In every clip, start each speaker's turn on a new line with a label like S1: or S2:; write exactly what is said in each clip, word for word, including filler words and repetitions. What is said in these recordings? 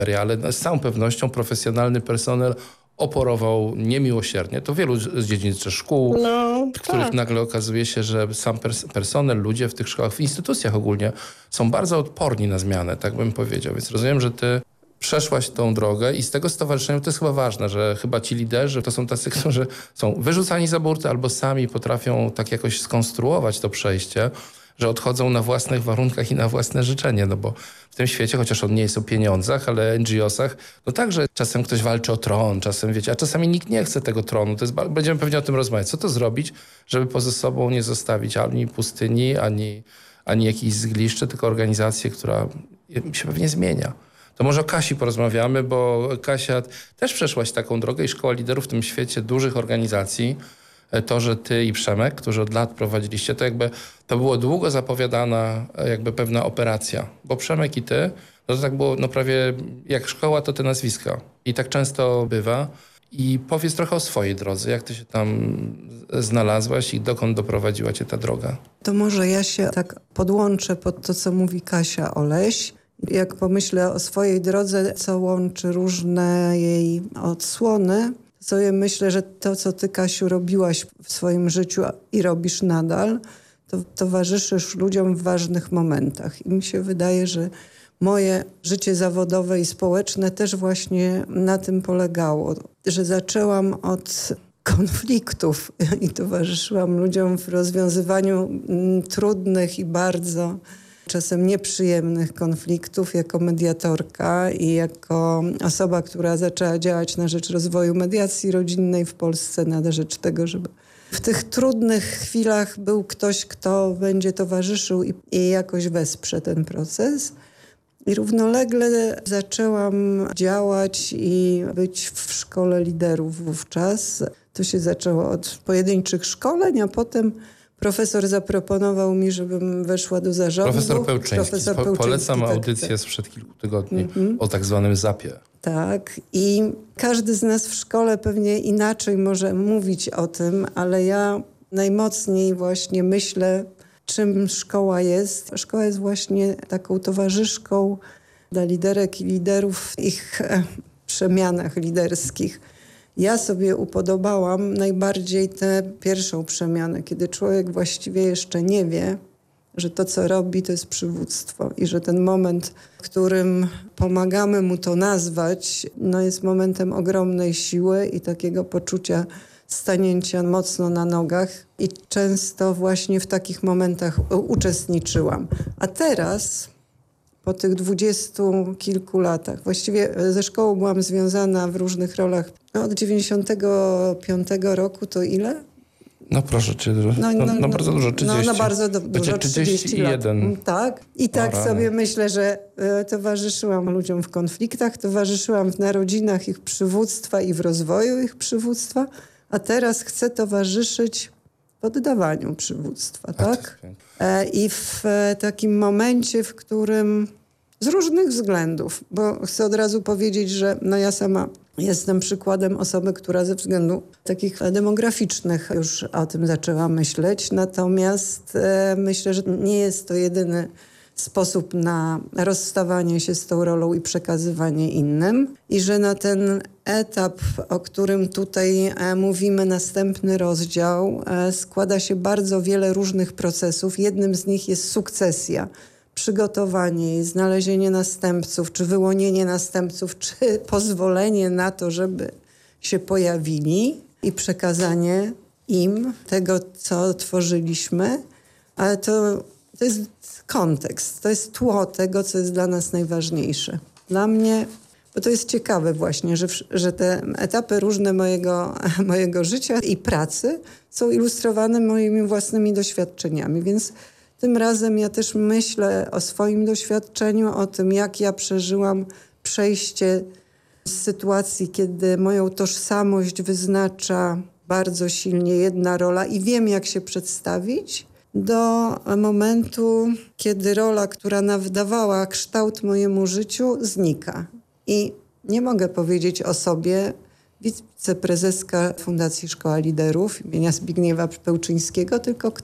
S1: ale z całą pewnością profesjonalny personel oporował niemiłosiernie. To wielu z dziedzin szkół,
S2: no,
S1: w których
S2: tak.
S1: nagle okazuje się, że sam pers- personel, ludzie w tych szkołach, w instytucjach ogólnie są bardzo odporni na zmianę, tak bym powiedział. Więc rozumiem, że ty przeszłaś tą drogę i z tego stowarzyszenia to jest chyba ważne, że chyba ci liderzy to są tacy, którzy są wyrzucani za burtę albo sami potrafią tak jakoś skonstruować to przejście, że odchodzą na własnych warunkach i na własne życzenie, no bo w tym świecie, chociaż on nie jest o pieniądzach, ale en dżi osach, no także czasem ktoś walczy o tron, czasem wiecie, a czasami nikt nie chce tego tronu. To jest, będziemy pewnie o tym rozmawiać. Co to zrobić, żeby poza sobą nie zostawić ani pustyni, ani, ani jakiejś zgliszczy, tylko organizację, która się pewnie zmienia. To może o Kasi porozmawiamy, bo Kasia, też przeszłaś taką drogę i Szkoła Liderów w tym świecie dużych organizacji. To, że ty i Przemek, którzy od lat prowadziliście, to jakby to było długo zapowiadana jakby pewna operacja. Bo Przemek i ty, no to tak było no prawie jak szkoła, to te nazwiska. I tak często bywa. I powiedz trochę o swojej drodze, jak ty się tam znalazłaś i dokąd doprowadziła cię ta droga.
S2: To może ja się tak podłączę pod to, co mówi Kasia Oleś. Jak pomyślę o swojej drodze, co łączy różne jej odsłony, to sobie myślę, że to, co ty, Kasiu, robiłaś w swoim życiu i robisz nadal, to towarzyszysz ludziom w ważnych momentach. I mi się wydaje, że moje życie zawodowe i społeczne też właśnie na tym polegało, że zaczęłam od konfliktów i towarzyszyłam ludziom w rozwiązywaniu trudnych i bardzo czasem nieprzyjemnych konfliktów jako mediatorka i jako osoba, która zaczęła działać na rzecz rozwoju mediacji rodzinnej w Polsce, na rzecz tego, żeby w tych trudnych chwilach był ktoś, kto będzie towarzyszył i, i jakoś wesprze ten proces. I równolegle zaczęłam działać i być w Szkole Liderów wówczas. To się zaczęło od pojedynczych szkoleń, a potem profesor zaproponował mi, żebym weszła do zarządu.
S1: Profesor Pełczyński.
S2: Profesor
S1: Po,
S2: Pełczyński
S1: polecam
S2: tak,
S1: audycję
S2: tak.
S1: sprzed kilku tygodni
S2: Mhm.
S1: o tak zwanym zapie.
S2: Tak. I każdy z nas w szkole pewnie inaczej może mówić o tym, ale ja najmocniej właśnie myślę, czym szkoła jest. Szkoła jest właśnie taką towarzyszką dla liderek i liderów w ich e, przemianach liderskich. Ja sobie upodobałam najbardziej tę pierwszą przemianę, kiedy człowiek właściwie jeszcze nie wie, że to, co robi, to jest przywództwo i że ten moment, w którym pomagamy mu to nazwać, no jest momentem ogromnej siły i takiego poczucia stanięcia mocno na nogach i często właśnie w takich momentach uczestniczyłam. A teraz, po tych dwudziestu kilku latach, właściwie ze szkołą byłam związana w różnych rolach no, od dziewięćdziesiątego piątego roku, to ile?
S1: No proszę, czy, no, no, no, no bardzo dużo, trzydzieści.
S2: No, no bardzo do, dużo, trzydzieści jeden. Tak. I tak
S1: o,
S2: sobie myślę, że e, towarzyszyłam ludziom w konfliktach, towarzyszyłam w narodzinach ich przywództwa i w rozwoju ich przywództwa, a teraz chcę towarzyszyć w oddawaniu przywództwa, tak? E, I w e, takim momencie, w którym z różnych względów, bo chcę od razu powiedzieć, że no ja sama jestem przykładem osoby, która ze względu takich demograficznych już o tym zaczęła myśleć. Natomiast e, myślę, że nie jest to jedyny sposób na rozstawanie się z tą rolą i przekazywanie innym. I że na ten etap, o którym tutaj e, mówimy, następny rozdział, e, składa się bardzo wiele różnych procesów. Jednym z nich jest sukcesja. Przygotowanie, znalezienie następców, czy wyłonienie następców, czy pozwolenie na to, żeby się pojawili i przekazanie im tego, co tworzyliśmy. Ale to, to jest kontekst, to jest tło tego, co jest dla nas najważniejsze. Dla mnie, bo to jest ciekawe właśnie, że, że te etapy różne mojego, mojego życia i pracy są ilustrowane moimi własnymi doświadczeniami, więc tym razem ja też myślę o swoim doświadczeniu, o tym, jak ja przeżyłam przejście z sytuacji, kiedy moją tożsamość wyznacza bardzo silnie jedna rola i wiem, jak się przedstawić, do momentu, kiedy rola, która nadawała kształt mojemu życiu, znika. I nie mogę powiedzieć o sobie, wiceprezeska Fundacji Szkoła Liderów imienia Zbigniewa Pełczyńskiego, tylko kto?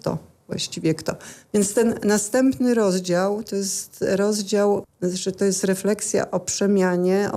S2: właściwie kto. Więc ten następny rozdział to jest rozdział, że to jest refleksja o przemianie,